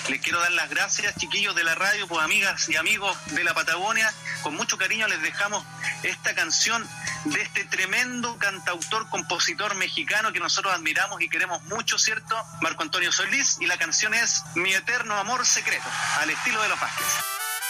Les quiero dar las gracias, chiquillos de la radio, pues amigas y amigos de la Patagonia. Con mucho cariño les dejamos esta canción de este tremendo cantautor, compositor mexicano que nosotros admiramos y queremos mucho, ¿cierto? Marco Antonio Solís, y la canción es Mi Eterno Amor Secreto, al estilo de Los Vázquez.